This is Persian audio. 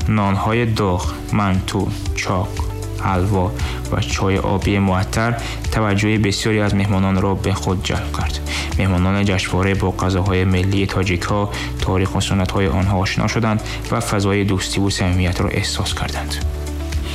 نانهای داغ، منتو، چاق، حلوا و چای آبی معطر توجه بسیاری از مهمانان را به خود جلب کرد. مهمانان جشنواره با غذاهای ملی تاجیک‌ها، تاریخ و سنت‌های آنها آشنا شدند و فضای دوستی و صمیمیت را احساس کردند.